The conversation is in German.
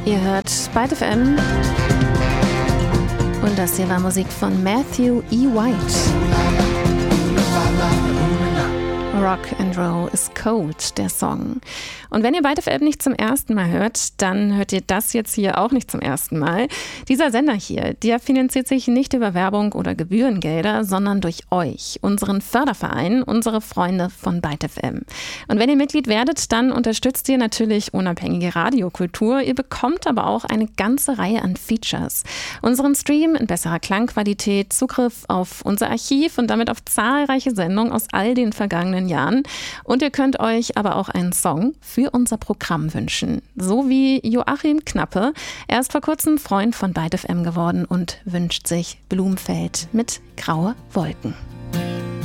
Ihr hört Byte FM und das hier war Musik von Matthew E. White. Rock and Roll is Cold, der Song. Und wenn ihr Byte FM nicht zum ersten Mal hört, dann hört ihr das jetzt hier auch nicht zum ersten Mal. Dieser Sender hier, der finanziert sich nicht über Werbung oder Gebührengelder, sondern durch euch, unseren Förderverein, unsere Freunde von Byte FM. Und wenn ihr Mitglied werdet, dann unterstützt ihr natürlich unabhängige Radiokultur. Ihr bekommt aber auch eine ganze Reihe an Features. Unseren Stream in besserer Klangqualität, Zugriff auf unser Archiv und damit auf zahlreiche Sendungen aus all den vergangenen Jahren. Und ihr könnt euch aber auch einen Song für unser Programm wünschen. So wie Joachim Knappe. Er ist vor kurzem Freund von Byte FM geworden und wünscht sich Blumenfeld mit graue Wolken.